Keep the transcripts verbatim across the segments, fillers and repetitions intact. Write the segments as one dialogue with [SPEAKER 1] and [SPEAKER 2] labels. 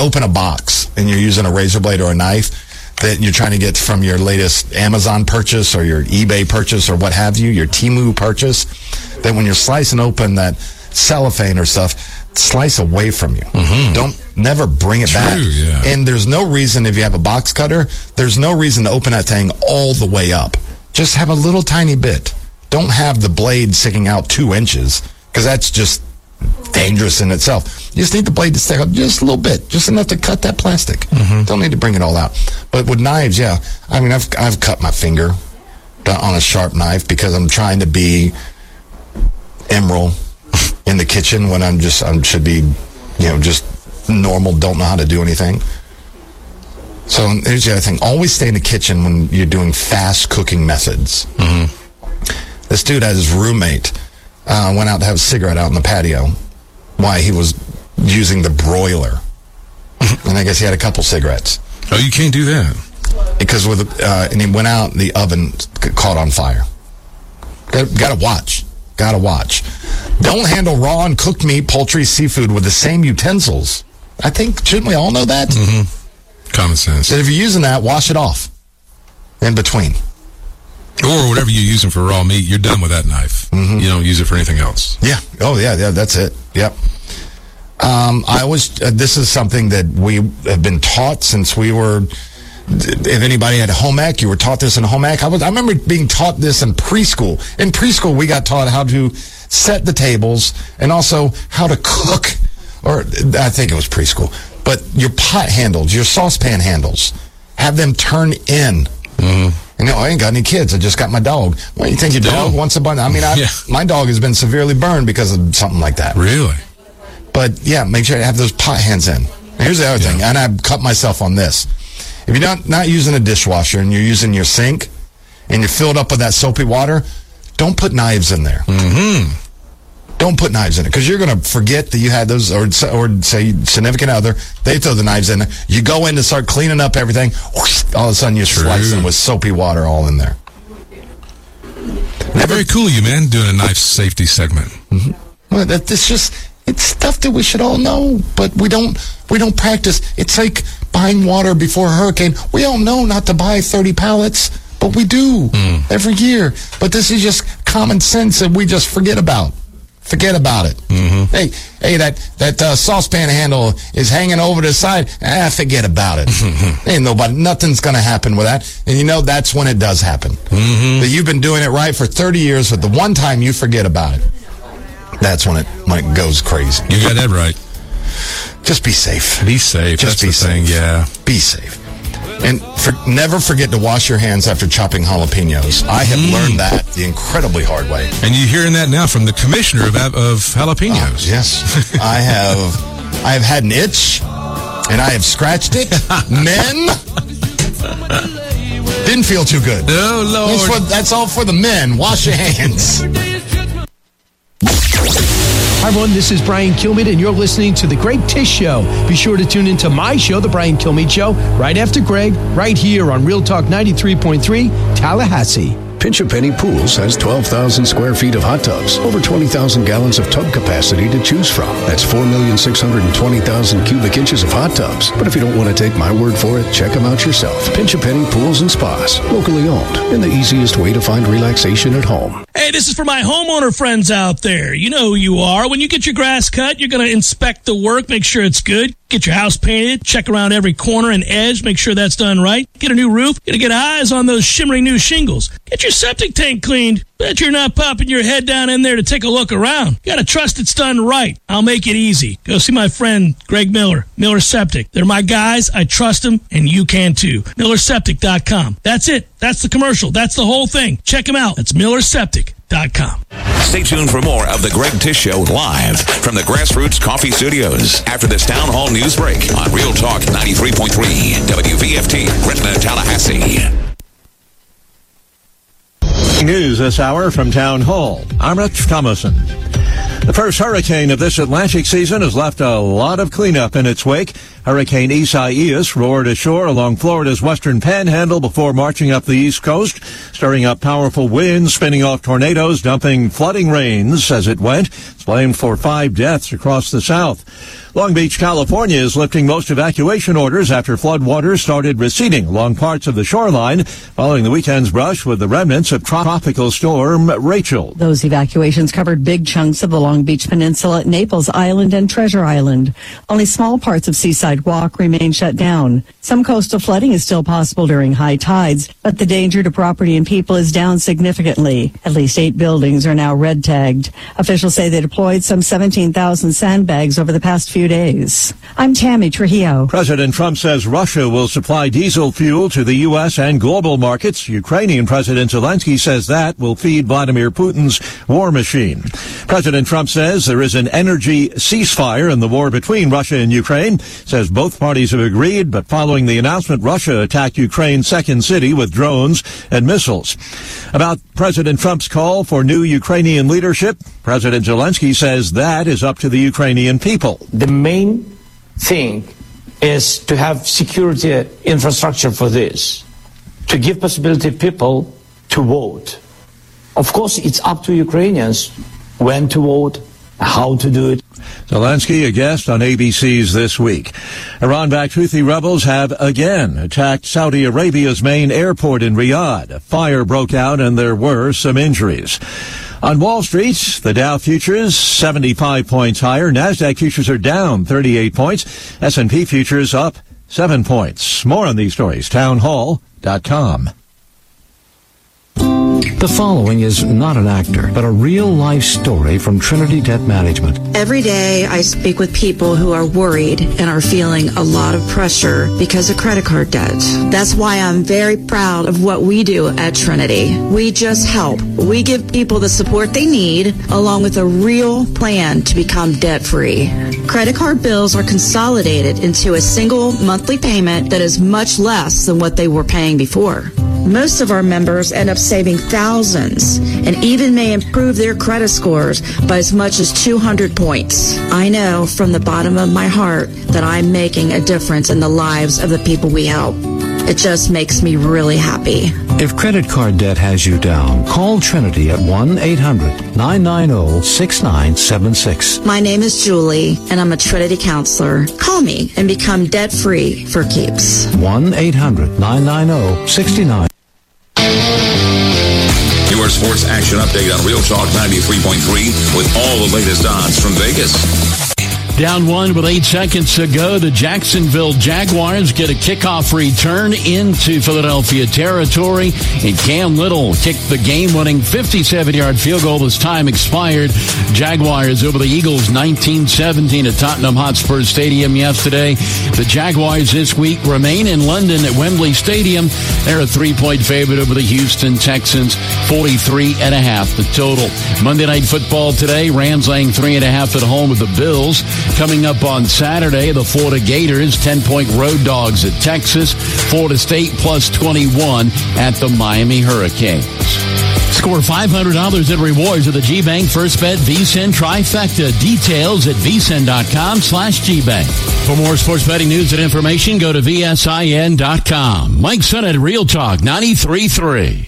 [SPEAKER 1] open a box and you're using a razor blade or a knife that you're trying to get from your latest Amazon purchase or your eBay purchase or what have you, your Temu purchase, that when you're slicing open that cellophane or stuff, slice away from you. Mm-hmm. Don't never bring it
[SPEAKER 2] True,
[SPEAKER 1] back.
[SPEAKER 2] Yeah.
[SPEAKER 1] And there's no reason, if you have a box cutter, there's no reason to open that thing all the way up. Just have a little tiny bit. Don't have the blade sticking out two inches because that's just dangerous in itself. You just need the blade to stick up just a little bit, just enough to cut that plastic. Mm-hmm. Don't need to bring it all out. But with knives, yeah, I mean, I've I've cut my finger on a sharp knife because I'm trying to be Emerald in the kitchen when I'm just I should be, you know, just normal. Don't know how to do anything. So here's the other thing: always stay in the kitchen when you're doing fast cooking methods. Mm-hmm. This dude had his roommate. Uh, went out to have a cigarette out in the patio. Why? He was using the broiler. And I guess he had a couple cigarettes.
[SPEAKER 2] Oh, you can't do that.
[SPEAKER 1] Because with, uh, and he went out, the oven caught on fire. Got, gotta watch. Gotta watch. Don't handle raw and cooked meat, poultry, seafood with the same utensils. I think, shouldn't we all know that?
[SPEAKER 2] Mm-hmm. Common sense.
[SPEAKER 1] That if you're using that, wash it off in between.
[SPEAKER 2] Or whatever you're using for raw meat, you're done with that knife. Mm-hmm. You don't use it for anything else.
[SPEAKER 1] Yeah. Oh, yeah, yeah, that's it. Yep. Um, I always, uh, this is something that we have been taught since we were, if anybody had home ec, you were taught this in home ec. I was, I remember being taught this in preschool. In preschool, we got taught how to set the tables and also how to cook, or I think it was preschool. But your pot handles, your saucepan handles, have them turn in. Mm-hmm. You know, I ain't got any kids. I just got my dog. Well, you think your dog
[SPEAKER 2] No.
[SPEAKER 1] wants a bun? I mean, I,
[SPEAKER 2] Yeah.
[SPEAKER 1] my dog has been severely burned because of something like that.
[SPEAKER 2] Really?
[SPEAKER 1] But, yeah, make sure you have those pot hands in. Here's the other
[SPEAKER 2] Yeah.
[SPEAKER 1] thing, and I cut myself on this. If you're not, not using a dishwasher and you're using your sink and you're filled up with that soapy water, don't put knives in there.
[SPEAKER 2] Mm-hmm.
[SPEAKER 1] Don't put knives in it because you're going to forget that you had those, or, or say significant other, they throw the knives in there. You go in to start cleaning up everything, whoosh, all of a sudden you're
[SPEAKER 2] True.
[SPEAKER 1] slicing with soapy water all in there.
[SPEAKER 2] Never, Very cool of you, man, doing a knife safety segment.
[SPEAKER 1] Mm-hmm. Well, that, it's just, it's stuff that we should all know, but we don't, we don't practice. It's like buying water before a hurricane. We all know not to buy thirty pallets, but we do mm. every year. But this is just common sense that we just forget about. Forget about it. Mm-hmm. Hey, hey, that that uh, saucepan handle is hanging over the side. Ah, forget about it. Ain't nobody, nothing's going to happen with that. And you know that's when it does happen. Mm-hmm. That you've been doing it right for thirty years, but the one time you forget about it, that's when it when it goes crazy.
[SPEAKER 2] You got that right.
[SPEAKER 1] Just be safe.
[SPEAKER 2] Be safe.
[SPEAKER 1] Just
[SPEAKER 2] that's
[SPEAKER 1] be
[SPEAKER 2] the
[SPEAKER 1] safe.
[SPEAKER 2] thing. Yeah.
[SPEAKER 1] Be safe. And for, never forget to wash your hands after chopping jalapenos. I have mm. learned that the incredibly hard way.
[SPEAKER 2] And you're hearing that now from the commissioner of, of jalapenos.
[SPEAKER 1] Uh, yes. I have I have had an itch, and I have scratched it. Men, didn't feel too good.
[SPEAKER 2] Oh, Lord.
[SPEAKER 1] That's, for, that's all for the men. Wash your hands.
[SPEAKER 3] Hi, everyone. This is Brian Kilmeade, and you're listening to The Greg Tish Show. Be sure to tune into my show, The Brian Kilmeade Show, right after Greg, right here on Real Talk ninety-three point three, Tallahassee.
[SPEAKER 4] Pinch A Penny Pools has twelve thousand square feet of hot tubs, over twenty thousand gallons of tub capacity to choose from. That's four million six hundred twenty thousand cubic inches of hot tubs. But if you don't want to take my word for it, check them out yourself. Pinch A Penny Pools and Spas, locally owned, and the easiest way to find relaxation at home.
[SPEAKER 5] Hey, this is for my homeowner friends out there. You know who you are. When you get your grass cut, you're going to inspect the work, make sure it's good. Get your house painted, check around every corner and edge, make sure that's done right. Get a new roof, gotta get eyes on those shimmering new shingles. Get your septic tank cleaned. Bet you're not popping your head down in there to take a look around. You gotta trust it's done right. I'll make it easy. Go see my friend Greg Miller, Miller Septic. They're my guys, I trust them, and you can too. Miller Septic dot com. That's it. That's the commercial. That's the whole thing. Check them out. That's Miller Septic dot com.
[SPEAKER 6] Stay tuned for more of The Greg Tish Show live from the Grassroots Coffee Studios after this Town Hall news break on Real Talk ninety-three point three W V F T, Gretna, Tallahassee.
[SPEAKER 7] News this hour from Town Hall. I'm Rich Thomason. The first hurricane of this Atlantic season has left a lot of cleanup in its wake. Hurricane Isaias roared ashore along Florida's western panhandle before marching up the east coast, stirring up powerful winds, spinning off tornadoes, dumping flooding rains as it went. As blamed for five deaths across the South. Long Beach, California is lifting most evacuation orders after floodwaters started receding along parts of the shoreline following the weekend's brush with the remnants of tropical storm Rachel.
[SPEAKER 8] Those evacuations covered big chunks of the Long Beach Peninsula, Naples Island, and Treasure Island. Only small parts of Seaside Walk remain shut down. Some coastal flooding is still possible during high tides, but the danger to property and people is down significantly. At least eight buildings are now red tagged. Officials say they deployed some seventeen thousand sandbags over the past few days. I'm Tammy Trujillo.
[SPEAKER 7] President Trump says Russia will supply diesel fuel to the U S and global markets. Ukrainian President Zelensky says that will feed Vladimir Putin's war machine. President Trump says there is an energy ceasefire in the war between Russia and Ukraine. Says both parties have agreed, but following the announcement, Russia attacked Ukraine's second city with drones and missiles. About President Trump's call for new Ukrainian leadership, President Zelensky says that is up to the Ukrainian people.
[SPEAKER 9] The main thing is to have security infrastructure for this, to give possibility people to vote. Of course, it's up to Ukrainians when to vote, how to do it.
[SPEAKER 7] Zelensky, a guest on A B C's This Week. Iran-backed Houthi rebels have again attacked Saudi Arabia's main airport in Riyadh. A fire broke out and there were some injuries. On Wall Street, the Dow futures seventy-five points higher. NASDAQ futures are down thirty-eight points. S and P futures up seven points. More on these stories, town hall dot com.
[SPEAKER 10] The following is not an actor, but a real-life story from Trinity Debt Management.
[SPEAKER 11] Every day I speak with people who are worried and are feeling a lot of pressure because of credit card debt. That's why I'm very proud of what we do at Trinity. We just help. We give people the support they need, along with a real plan to become debt-free. Credit card bills are consolidated into a single monthly payment that is much less than what they were paying before. Most of our members end up saving thousands and even may improve their credit scores by as much as two hundred points. I know from the bottom of my heart that I'm making a difference in the lives of the people we help. It just makes me really happy.
[SPEAKER 10] If credit card debt has you down, call Trinity at one eight hundred nine nine zero six nine seven six.
[SPEAKER 11] My name is Julie, and I'm a Trinity counselor. Call me and become debt-free for keeps.
[SPEAKER 10] one eight hundred nine nine zero six nine.
[SPEAKER 6] Your sports action update on Real Talk ninety-three point three with all the latest odds from Vegas.
[SPEAKER 3] Down one with eight seconds to go. The Jacksonville Jaguars get a kickoff return into Philadelphia territory. And Cam Little kicked the game-winning fifty-seven-yard field goal as time expired. Jaguars over the Eagles nineteen seventeen at Tottenham Hotspur Stadium yesterday. The Jaguars this week remain in London at Wembley Stadium. They're a three-point favorite over the Houston Texans, forty-three and a half the total. Monday Night Football today, Rams laying three and a half at home with the Bills. Coming up on Saturday, the Florida Gators, ten-point road dogs at Texas. Florida State plus twenty-one at the Miami Hurricanes. Score five hundred dollars in rewards with the G-Bank First Bet V S I N Trifecta. Details at V S I N dot com slash G-Bank. For more sports betting news and information, go to V S I N dot com. Mike Son at Real Talk ninety-three point three.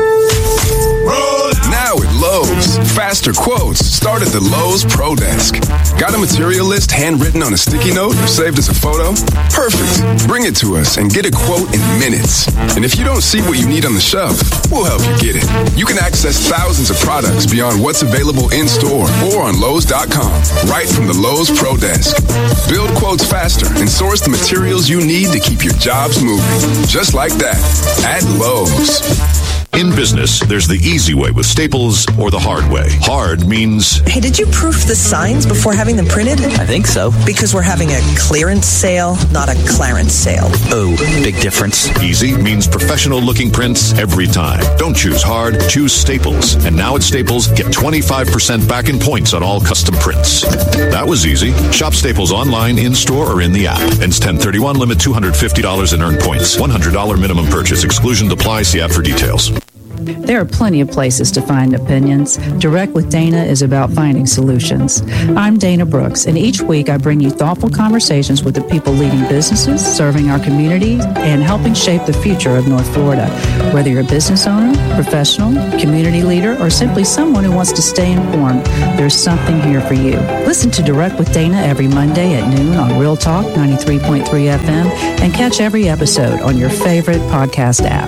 [SPEAKER 12] Now at Lowe's. Faster quotes start at the Lowe's Pro Desk. Got a material list handwritten on a sticky note or saved as a photo? Perfect. Bring it to us and get a quote in minutes. And if you don't see what you need on the shelf, we'll help you get it. You can access thousands of products beyond what's available in store or on Lowe's dot com, right from the Lowe's Pro Desk. Build quotes faster and source the materials you need to keep your jobs moving. Just like that. At Lowe's.
[SPEAKER 13] In business, there's the easy way with Staples or the hard way. Hard means...
[SPEAKER 14] Hey, did you proof the signs before having them printed?
[SPEAKER 15] I think so.
[SPEAKER 14] Because we're having a clearance sale, not a clarence sale.
[SPEAKER 15] Oh, big difference.
[SPEAKER 13] Easy means professional-looking prints every time. Don't choose hard, choose Staples. And now at Staples, get twenty-five percent back in points on all custom prints. That was easy. Shop Staples online, in-store, or in the app. Ends ten thirty-one, limit two hundred fifty dollars in earned points. one hundred dollars minimum purchase. Exclusions apply. See app for details.
[SPEAKER 15] There are plenty of places to find opinions. Direct with Dana is about finding solutions. I'm Dana Brooks, and each week I bring you thoughtful conversations with the people leading businesses, serving our community, and helping shape the future of North Florida. Whether you're a business owner, professional, community leader, or simply someone who wants to stay informed, there's something here for you. Listen to Direct with Dana every Monday at noon on Real Talk ninety-three point three F M and catch every episode on your favorite podcast app.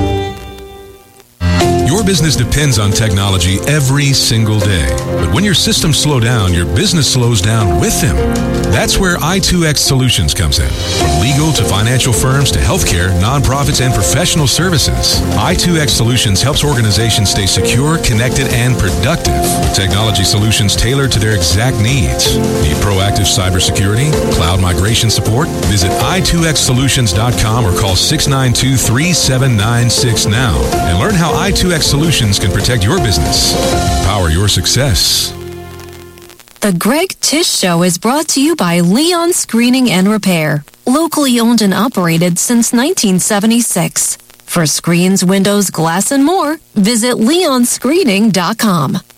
[SPEAKER 2] Your business depends on technology every single day. But when your systems slow down, your business slows down with them. That's where I two X Solutions comes in. From legal to financial firms to healthcare, nonprofits, and professional services, I two X Solutions helps organizations stay secure, connected, and productive with technology solutions tailored to their exact needs. Need proactive cybersecurity, cloud migration support? Visit I two X solutions dot com or call six nine two, three seven nine six now and learn how I two X Solutions can protect your business. Power your success.
[SPEAKER 16] The Greg Tish Show is brought to you by Leon Screening and Repair. Locally owned and operated since nineteen seventy-six. For screens, windows, glass, and more, visit leon screening dot com.